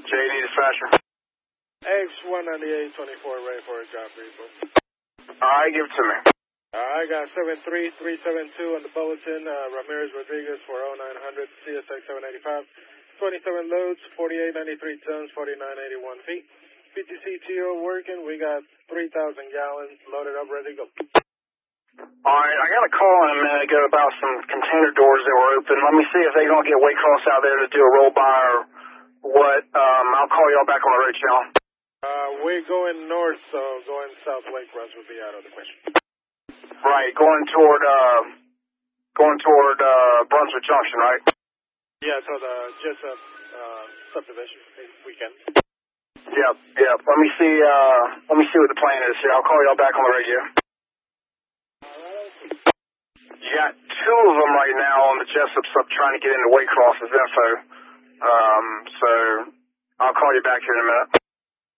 JD dispatcher. X19824, ready for a job, people. Alright, give it to me. I got 73372 on the bulletin. Ramirez Rodriguez for 0900 CSX 785. 27 loads, 4893 tons, 4981 feet. PTC-TO working. We got 3,000 gallons loaded up, ready to go. Alright, I got a call in a minute ago about some container doors that were open. Let me see if they're going to get Waycross out there to do a roll by or what. I'll call y'all back on the road channel. We're going north, so going south Waycross would be out of the question. Right, going toward Brunswick Junction, right? Yeah, so the Jessup subdivision weekend. Yep. Let me see what the plan is here. I'll call y'all back on the radio. You got two of them right now on the Jessup sub trying to get into Waycross's info. So I'll call you back here in a minute.